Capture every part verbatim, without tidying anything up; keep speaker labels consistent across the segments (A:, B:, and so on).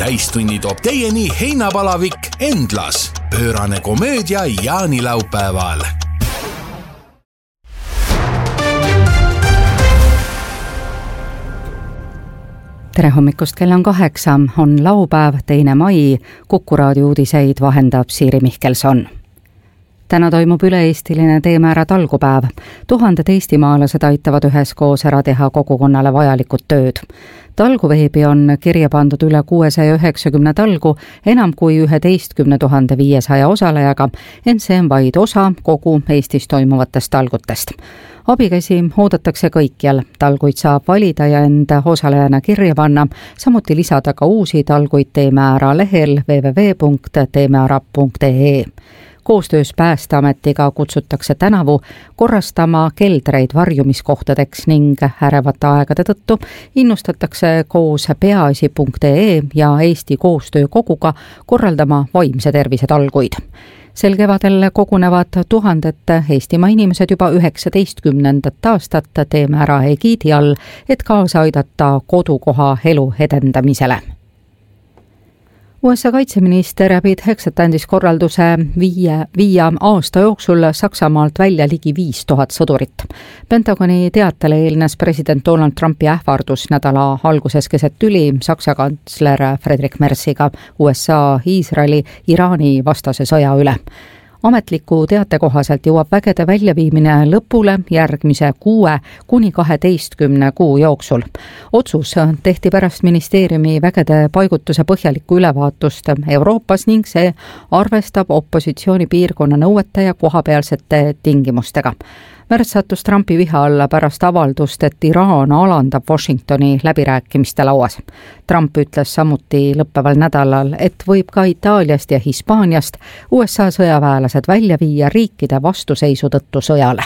A: täistunni toob teieni heinapalavik Endlas. Pöörane komöödia jaanilaupäeval.
B: Tere hommikust, kell on kaheksa, on laupäev, teine mai, Kuku raadio uudiseid vahendab Siiri Mihkelson. Täna toimub üle-eestiline teemäära talgupäev. Tuhanded eestimaalased aitavad üheskoos ära teha kogukonnale vajalikud tööd. Talguveebi on kirja pandud üle kuuesaja üheksakümne talgu, enam kui üheteistkümne tuhande viiesaja osalejaga, ent see on vaid osa kogu Eestis toimuvatest talgutest. Abikäsi oodatakse kõikjal, talguid saab valida ja enda osalejana kirja panna, samuti lisada ka uusi talguid teemäära lehel double-u double-u double-u punkt teemäära punkt e e. Koostöös Päästeametiga kutsutakse tänavu korrastama keldreid varjumiskohtadeks ning ärevate aegade tõttu innustatakse koos peaasi punkt e e ja Eesti Koostöökoguga korraldama vaimse tervise talguid. Sel kevadel kogunevad tuhanded Eestimaa inimesed juba üheksateistkümnendat aastat teemäära egiidi all, et kaasa aidata kodukoha elu edendamisele. U S A kaitseminister Pete Hegseth andis korralduse viie, viie aasta jooksul Saksamaalt välja ligi viis tuhat sõdurit. Pentagoni teatele eelnes president Donald Trumpi ähvardus nädala alguses keset tüli Saksa kantsler Friedrich Merziga U S A Iisraeli Iraani vastase sõja üle. Ametliku teate kohaselt jõuab vägede väljaviimine lõpule järgmise kuue kuni kaheteistkümne kuu jooksul. Otsus tehti pärast ministeeriumi vägede paigutuse põhjalikku ülevaatust Euroopas ning see arvestab opositsiooni piirkonna nõuete ja kohapealsete tingimustega. Merz sattus Trumpi viha alla pärast avaldust, et Iraan alandab Washingtoni läbirääkimiste lauas. Trump ütles samuti lõppeval nädalal, et võib ka Itaaliast ja Hispaaniast U S A sõjaväelased välja viia riikide vastuseisu tõttu sõjale.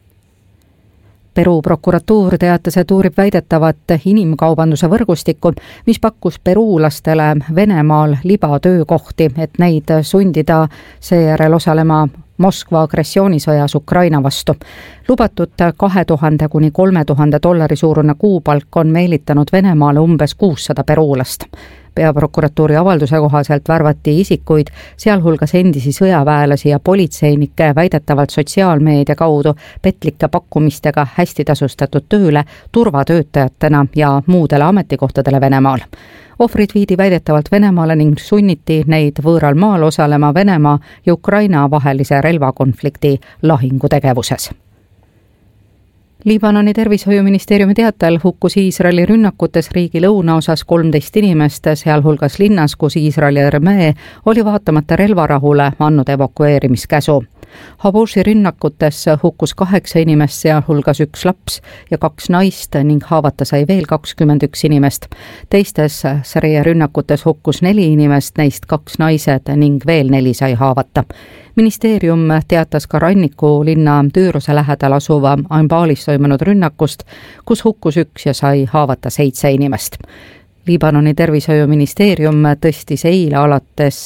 B: Peru prokuratuur teatas, et uurib väidetavat inimkaubanduse võrgustikku, mis pakkus peruulastele Venemaal libatöökohti, et neid sundida seejärel osalema Moskva agressioonisõjas Ukraina vastu. Lubatud kahe tuhande kuni kolme tuhande dollari suurune kuupalk on meelitanud Venemaale umbes kuussada peruulast. Peaprokuratuuri avalduse kohaselt värvati isikuid, sealhulgas endisi sõjaväelasi ja politseinikke väidetavalt sotsiaalmeedia kaudu petlike pakkumistega hästi tasustatud tööle turvatöötajatena ja muudele ametikohtadele Venemaal. Ohvrid viidi väidetavalt Venemaale ning sunniti neid võõral maal osalema Venemaa ja Ukraina vahelise relvakonflikti lahingutegevuses. Liibanoni tervishoiuministeeriumi teatel hukkus Iisraeli rünnakutes riigi lõunaosas kolmteist inimest, sealhulgas linnas, kus Iisraeli armee oli vaatamata relvarahule andnud evakueerimiskäsu. Habushi rünnakutes hukkus kaheksa inimest, sealhulgas üks laps ja kaks naist ning haavata sai veel kakskümmend üks inimest. Teistes Saria rünnakutes hukkus neli inimest, neist kaks naised ning veel neli sai haavata. Ministeerium teatas ka ranniku linna Tüüruse lähedal asuva Anbalis toimunud rünnakust, kus hukkus üks ja sai haavata seitse inimest. Liibanoni tervishoiuministeerium tõstis eile alates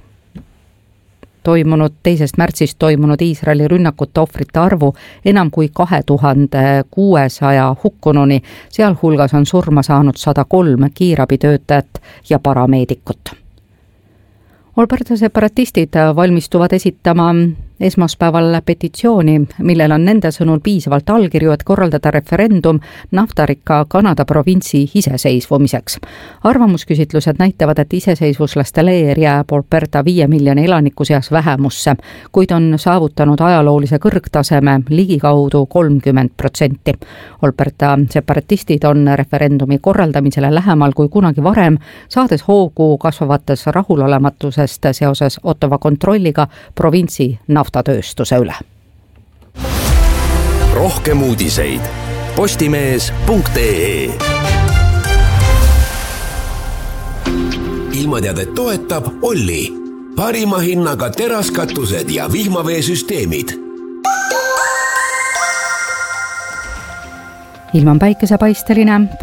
B: toimunud teisest märtsist toimunud Iisraeli rünnakute ohvrite arvu enam kui kahe tuhande kuuesaja hukkununi, sealhulgas on surma saanud sada kolm kiirabitöötajat ja parameedikut. Alberta separatistid valmistuvad esitama esmaspäeval petitsiooni, millel on nende sõnul piisavalt allkirju, et korraldada referendum naftarikka Kanada provintsi iseseisvumiseks. Arvamusküsitlused näitavad, et iseseisvuslaste leer jääb Alberta viie miljoni elaniku seas vähemusse, kuid on saavutanud ajaloolise kõrgtaseme ligikaudu kolmkümmend protsenti. Alberta separatistid on referendumi korraldamisele lähemal kui kunagi varem, saades hoogu kasvavates rahulolematusest seoses Ottawa kontrolliga provintsi naftatööstuse üle.
A: Rohkem uudiseid postimees punkt e e. Ilmateadet toetab Olli. Parima hinnaga teraskatused ja vihmaveesüsteemid.
B: Ilm on päikesepaisteline.